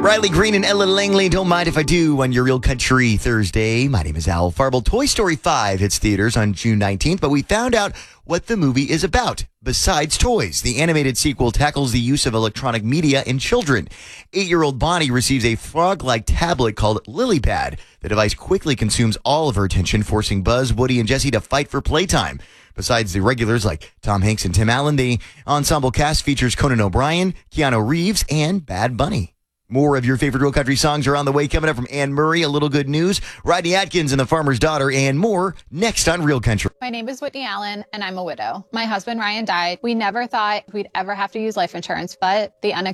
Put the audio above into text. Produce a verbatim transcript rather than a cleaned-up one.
Riley Green and Ella Langley, Don't Mind If I Do, on your Real Country Thursday. My name is Al Farble. Toy Story five hits theaters on June nineteenth, but we found out what the movie is about. Besides toys, the animated sequel tackles the use of electronic media in children. Eight-year-old Bonnie receives a frog-like tablet called LilyPad. The device quickly consumes all of her attention, forcing Buzz, Woody, and Jessie to fight for playtime. Besides the regulars like Tom Hanks and Tim Allen, the ensemble cast features Conan O'Brien, Keanu Reeves, and Bad Bunny. More of your favorite Real Country songs are on the way, coming up from Anne Murray, a little good news, Rodney Atkins and the Farmer's Daughter, and more next on Real Country. My name is Whitney Allen, and I'm a widow. My husband, Ryan, died. We never thought we'd ever have to use life insurance, but the unexpected